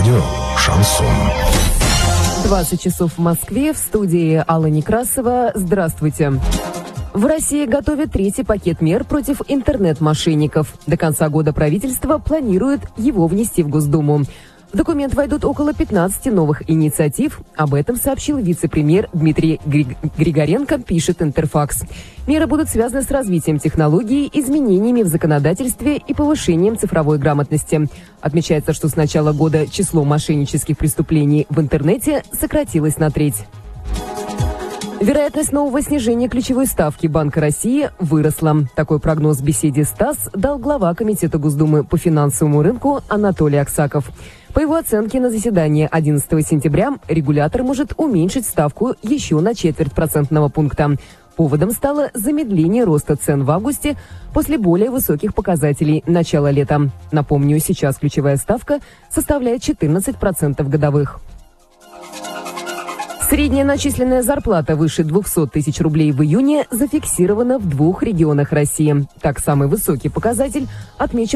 Радио «Шансон». 20 часов в Москве, в студии Алла Некрасова. Здравствуйте. В России готовят третий пакет мер против интернет-мошенников. До конца года правительство планирует его внести в Госдуму. В документ войдут около 15 новых инициатив. Об этом сообщил вице-премьер Дмитрий Григоренко, пишет Интерфакс. Меры будут связаны с развитием технологий, изменениями в законодательстве и повышением цифровой грамотности. Отмечается, что с начала года число мошеннических преступлений в интернете сократилось на треть. Вероятность нового снижения ключевой ставки Банка России выросла. Такой прогноз в беседе с ТАСС дал глава Комитета Госдумы по финансовому рынку Анатолий Аксаков. По его оценке, на заседании 11 сентября регулятор может уменьшить ставку еще на 0,25 процентного пункта. Поводом стало замедление роста цен в августе после более высоких показателей начала лета. Напомню, сейчас ключевая ставка составляет 14% годовых. Средняя начисленная зарплата выше 200 тысяч рублей в июне зафиксирована в 2 регионах России. Так, самый высокий показатель отмечен